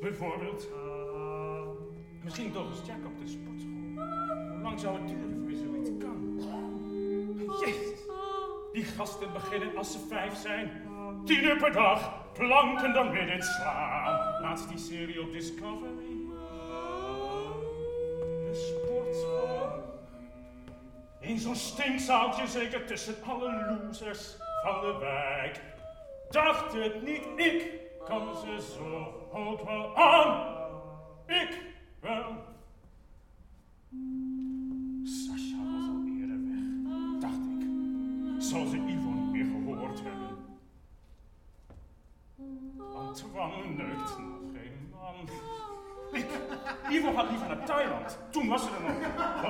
Bijvoorbeeld. Misschien toch eens check op de sportschool. Hoe lang zou het duren voor je zoiets kan? Jezus. Die gasten beginnen als ze 5 zijn. 10 uur per dag. Planken dan weer in slaan. Laatst die serie op Discovery. De sportschool. In zo'n stinkzaaltje zeker tussen alle losers van de wijk. Dacht het niet, ik kan ze zo ook wel aan. Ik wel. Sascha was al eerder weg, dacht ik. Zal ze Ivo niet meer gehoord hebben? Antoine neukt nog geen man. Ivo gaat liever naar Thailand. Toen was ze er nog.